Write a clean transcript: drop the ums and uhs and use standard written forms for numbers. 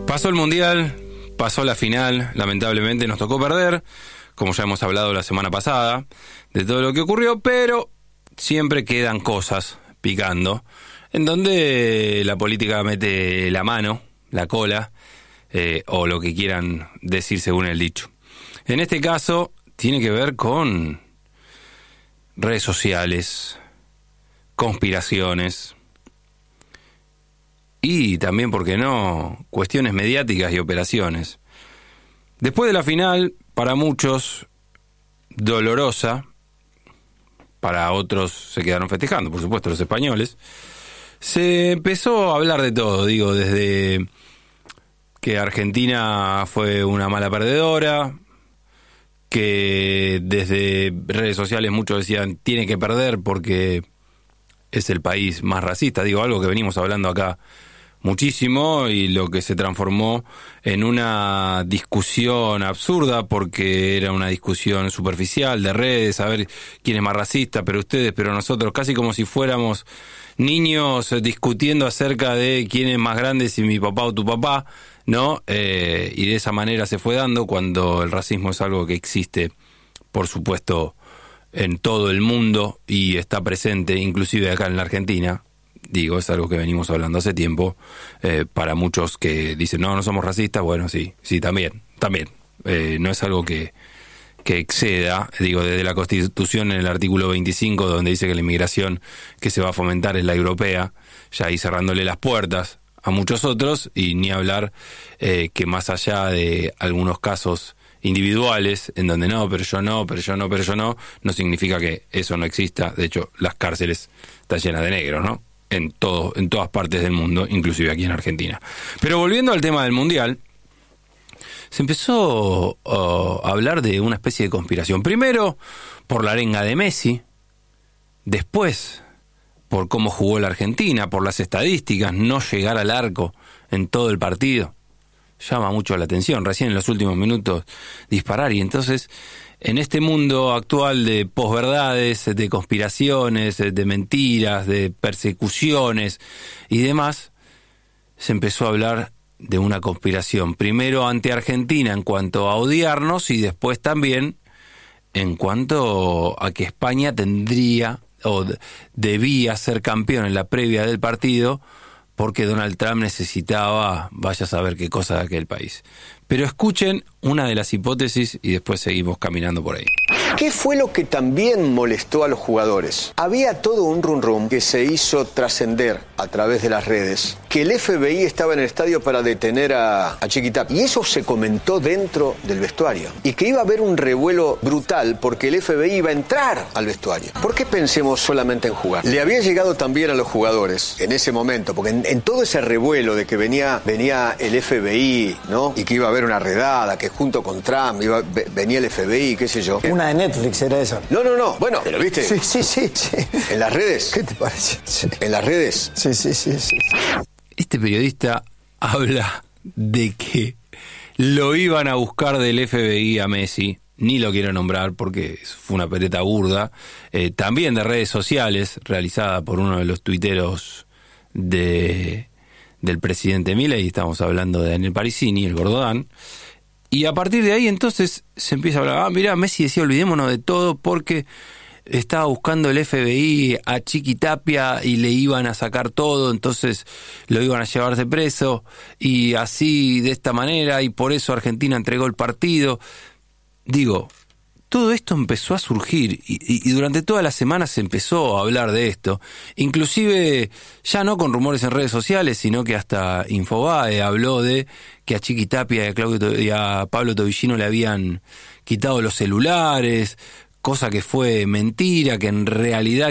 Pasó el Mundial, pasó la final, lamentablemente nos tocó perder, como ya hemos hablado la semana pasada, de todo lo que ocurrió, pero siempre quedan cosas picando, en donde la política mete la mano, la cola, o lo que quieran decir según el dicho. En este caso, tiene que ver con redes sociales, conspiraciones y también, ¿por qué no?, cuestiones mediáticas y operaciones. Después de la final, para muchos, dolorosa, para otros se quedaron festejando, por supuesto, los españoles, se empezó a hablar de todo, digo, desde que Argentina fue una mala perdedora, que desde redes sociales muchos decían tiene que perder porque es el país más racista, digo, algo que venimos hablando acá muchísimo y lo que se transformó en una discusión absurda porque era una discusión superficial de redes, a ver quién es más racista, pero ustedes, pero nosotros, casi como si fuéramos niños discutiendo acerca de quién es más grande, si mi papá o tu papá, ¿no? Y de esa manera se fue dando cuando el racismo es algo que existe, por supuesto, en todo el mundo y está presente, inclusive acá en la Argentina. Digo, es algo que venimos hablando hace tiempo. Para muchos que dicen, no somos racistas, bueno, sí, también. No es algo que exceda, digo, desde la Constitución en el artículo 25, donde dice que la inmigración que se va a fomentar es la europea, ya ahí cerrándole las puertas a muchos otros, y ni hablar que más allá de algunos casos individuales, en donde pero yo no significa que eso no exista. De hecho, las cárceles están llenas de negros, ¿no? En todas partes del mundo, inclusive aquí en Argentina. Pero volviendo al tema del Mundial, se empezó a hablar de una especie de conspiración. Primero, por la arenga de Messi, después, por cómo jugó la Argentina, por las estadísticas, no llegar al arco en todo el partido. Llama mucho la atención, recién en los últimos minutos disparar, y entonces en este mundo actual de posverdades, de conspiraciones, de mentiras, de persecuciones y demás, se empezó a hablar de una conspiración, primero ante Argentina en cuanto a odiarnos y después también en cuanto a que España tendría o debía ser campeón en la previa del partido porque Donald Trump necesitaba, vaya a saber qué cosa de aquel país. Pero escuchen una de las hipótesis y después seguimos caminando por ahí. ¿Qué fue lo que también molestó a los jugadores? Había todo un rum que se hizo trascender a través de las redes, que el FBI estaba en el estadio para detener a Chiquitapia. Y eso se comentó dentro del vestuario. Y que iba a haber un revuelo brutal porque el FBI iba a entrar al vestuario. ¿Por qué pensemos solamente en jugar? Le había llegado también a los jugadores en ese momento, porque en todo ese revuelo de que venía el FBI, ¿no? Y que iba a haber una redada, que junto con Trump venía el FBI, qué sé yo. Una de Netflix era esa. No. Bueno, ¿pero viste? Sí. ¿En las redes? ¿Qué te parece? Sí. ¿En las redes? Sí. Este periodista habla de que lo iban a buscar del FBI a Messi. Ni lo quiero nombrar porque fue una pereta burda. También de redes sociales, realizada por uno de los tuiteros del presidente Milei. Estamos hablando de Daniel Parisini, el Gordodán. Y a partir de ahí entonces se empieza a hablar, mirá, Messi decía olvidémonos de todo porque estaba buscando el FBI a Chiquitapia y le iban a sacar todo, entonces lo iban a llevar de preso y así de esta manera, y por eso Argentina entregó el partido. Digo, todo esto empezó a surgir y durante toda la semana se empezó a hablar de esto, inclusive ya no con rumores en redes sociales, sino que hasta Infobae habló de que a Chiquitapia y a Pablo Tobillino le habían quitado los celulares, cosa que fue mentira, que en realidad